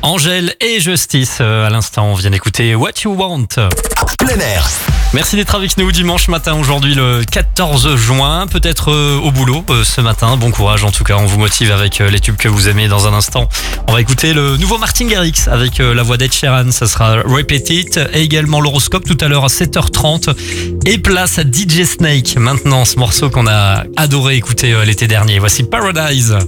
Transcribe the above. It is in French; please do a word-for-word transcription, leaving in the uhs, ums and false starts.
Angèle et Justice, euh, à l'instant, on vient d'écouter What You Want. Plein air. Merci d'être avec nous dimanche matin, aujourd'hui le quatorze juin, peut-être euh, au boulot euh, ce matin. Bon courage en tout cas, on vous motive avec euh, les tubes que vous aimez. Dans un instant, on va écouter le nouveau Martin Garrix avec euh, la voix d'Ed Sheeran, ça sera Repeat It, et également l'horoscope tout à l'heure à sept heures trente. Et place à D J Snake, maintenant ce morceau qu'on a adoré écouter euh, l'été dernier. Voici Paradise.